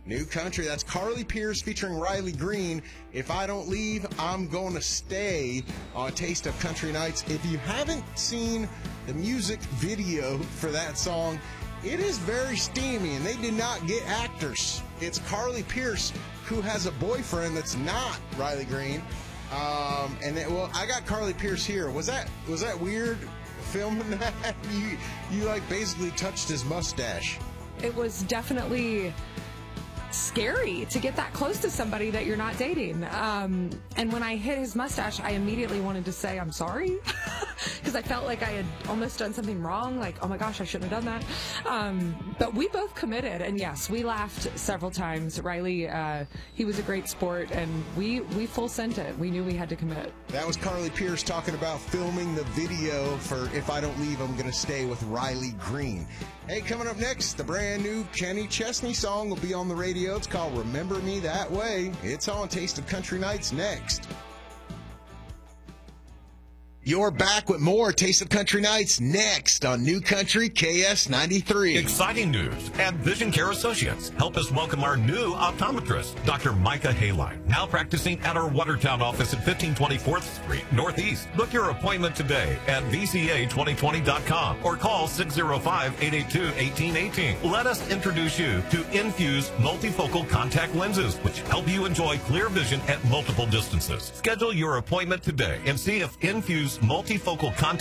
New Country, that's Carly Pearce featuring Riley Green. If I Don't Leave, I'm Gonna Stay on Taste of Country Nights. If you haven't seen the music video for that song, it is very steamy, and they did not get actors. It's Carly Pearce, who has a boyfriend that's not Riley Green. I got Carly Pearce here. Was that weird filming that? You like basically touched his mustache. It was definitely scary to get that close to somebody that you're not dating. And when I hit his mustache, I immediately wanted to say, I'm sorry, because I felt like I had almost done something wrong. Like, oh my gosh, I shouldn't have done that. But we both committed, and yes, we laughed several times. Riley, he was a great sport, and we full sent it. We knew we had to commit. That was Carly Pearce talking about filming the video for If I Don't Leave, I'm Gonna Stay with Riley Green. Hey, coming up next, the brand new Kenny Chesney song will be on the radio. It's called Remember Me That Way. It's on Taste of Country Nights next. You're back with more Taste of Country Nights next on New Country KS93. Exciting news. At Vision Care Associates, help us welcome our new optometrist, Dr. Micah Hayline, now practicing at our Watertown office at 1524th Street Northeast. Book your appointment today at VCA2020.com or call 605-882-1818. Let us introduce you to Infuse multifocal contact lenses, which help you enjoy clear vision at multiple distances. Schedule your appointment today and see if Infuse multifocal contact